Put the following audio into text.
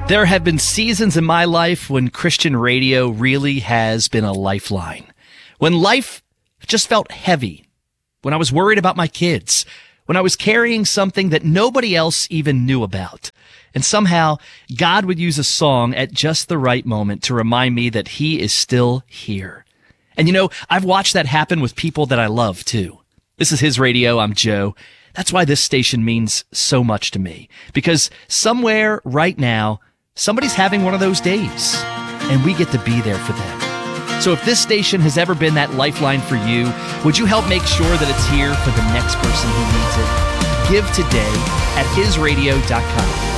There have been seasons in my life when Christian radio really has been a lifeline. When life just felt heavy. When I was worried about my kids. When I was carrying something that nobody else even knew about. And somehow, God would use a song at just the right moment to remind me that He is still here. And you know, I've watched that happen with people that I love, too. This is His Radio. I'm Joe. That's why this station means so much to me. Because somewhere right now, somebody's having one of those days, and we get to be there for them. So if this station has ever been that lifeline for you, would you help make sure that it's here for the next person who needs it? Give today at hisradio.com.